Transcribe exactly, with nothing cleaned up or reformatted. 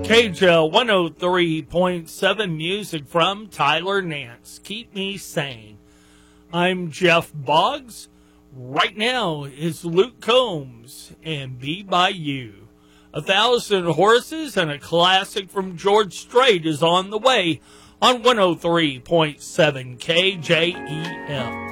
K J L one oh three point seven music from Tyler Nance. Keep me sane. I'm Jeff Boggs. Right now is Luke Combs and Be By You. A Thousand Horses and a classic from George Strait is on the way on one oh three point seven K J E L.